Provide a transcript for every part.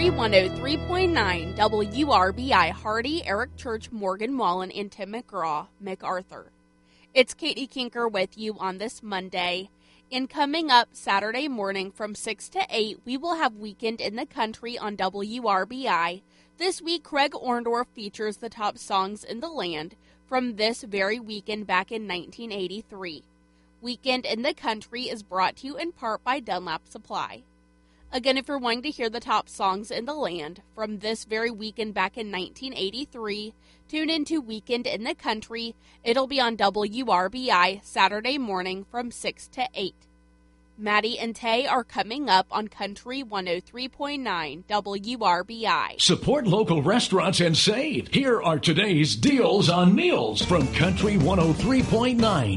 Country 103.9 WRBI Hardy, Eric Church, Morgan Wallen, and Tim McGraw, MacArthur. It's Katie Kinker with you on this Monday. And coming up Saturday morning from 6 to 8, we will have Weekend in the Country on WRBI. This week, Craig Orndorff features the top songs in the land from this very weekend back in 1983. Weekend in the Country is brought to you in part by Dunlap Supply. Again, if you're wanting to hear the top songs in the land from this very weekend back in 1983, tune into Weekend in the Country. It'll be on WRBI Saturday morning from 6 to 8. Maddie and Tay are coming up on Country 103.9 WRBI. Support local restaurants and save. Here are today's deals on meals from Country 103.9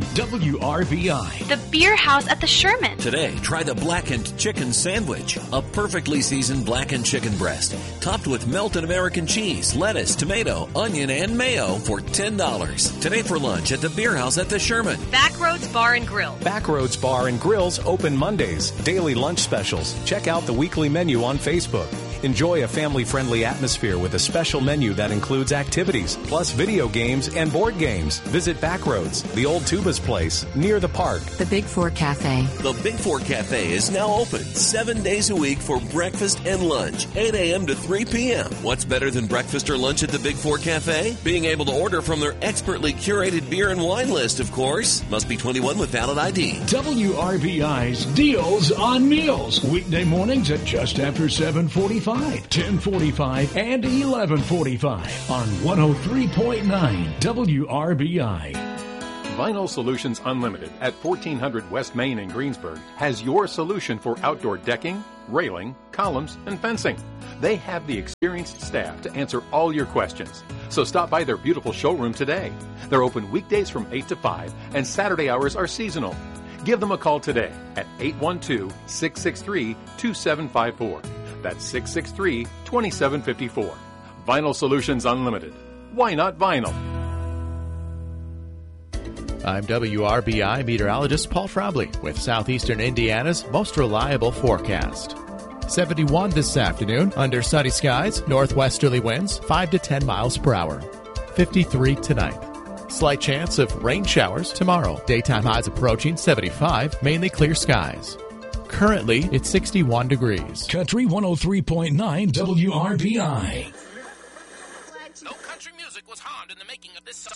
WRBI. The Beer House at the Sherman. Today, try the blackened chicken sandwich. A perfectly seasoned blackened chicken breast, topped with melted American cheese, lettuce, tomato, onion, and mayo for $10. Today for lunch at the Beer House at the Sherman. Backroads Bar and Grill. Backroads Bar and Grill's open Mondays. Daily lunch specials. Check out the weekly menu on Facebook. Enjoy a family-friendly atmosphere with a special menu that includes activities, plus video games and board games. Visit Backroads, the old Tubas place, near the park. The Big Four Cafe. The Big Four Cafe is now open 7 days a week for breakfast and lunch, 8 a.m. to 3 p.m. What's better than breakfast or lunch at the Big Four Cafe? Being able to order from their expertly curated beer and wine list, of course. Must be 21 with valid ID. WRBI's Deals on Meals. Weekday mornings at just after 7:45, 10:45, and 11:45 on 103.9 WRBI. Vinyl Solutions Unlimited at 1400 West Main in Greensburg has your solution for outdoor decking, railing, columns, and fencing. They have the experienced staff to answer all your questions. So stop by their beautiful showroom today. They're open weekdays from 8 to 5, and Saturday hours are seasonal. Give them a call today at 812-663-2754. That's 663-2754. Vinyl Solutions Unlimited. Why not vinyl? I'm WRBI meteorologist Paul Trombley with Southeastern Indiana's most reliable forecast. 71 this afternoon, under sunny skies, northwesterly winds 5 to 10 miles per hour. 53 tonight. Slight chance of rain showers tomorrow. Daytime highs approaching 75, mainly clear skies. Currently, it's 61 degrees. Country 103.9 WRBI. No country music was harmed in the making of this song.